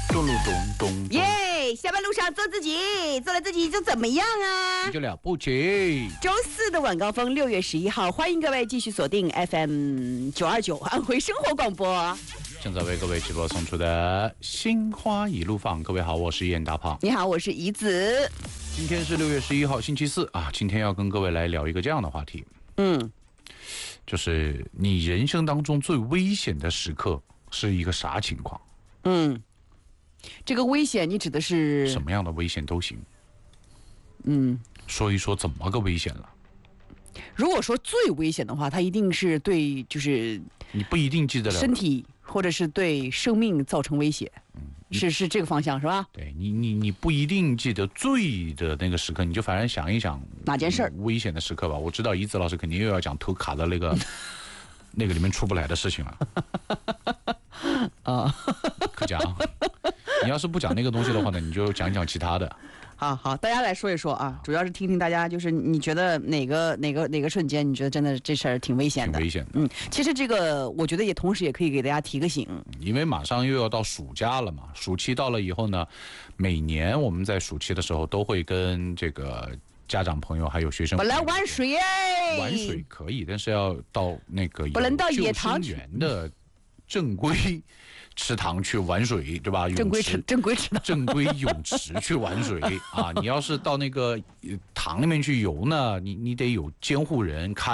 咚噜咚咚。 耶！下班路上做自己，做了自己就怎么样啊？ 你就了不起。 周四的晚高峰，6月11号，欢迎各位继续锁定 FM 929安徽生活广播。 正在为各位直播送出的心花一路放，各位好，我是燕大胖。 你好，我是怡子。 今天是6月11号，星期四啊。今天要跟各位来聊一个这样的话题，就是你人生当中最危险的时刻是一个啥情况？ 这个危险你指的是什么样的危险都行。说一说怎么个危险了。 如果说最危险的话，它一定是对，就是你不一定记得了身体或者是对生命造成威胁。是这个方向是吧？ 对你不一定记得最的那个时刻，你就反正想一想哪件事儿危险的时刻吧。我知道怡子老师肯定又要讲投卡的那个那个里面出不来的事情了。可讲。你要是不讲那个东西的话呢，你就讲一讲其他的。 好，大家来说一说啊，主要是听听大家，就是你觉得哪个瞬间，你觉得真的这事儿挺危险的？ 挺危险的。 其实这个我觉得也同时也可以给大家提个醒， 因为马上又要到暑假了嘛，暑期到了以后呢，每年我们在暑期的时候都会跟这个家长朋友还有学生本来玩水玩水可以，但是要到那个不能到野塘救生员的正规池塘去玩水，对吧？ 正规泳池去玩水啊！你要是到那个塘里面去游呢，你得有监护人看。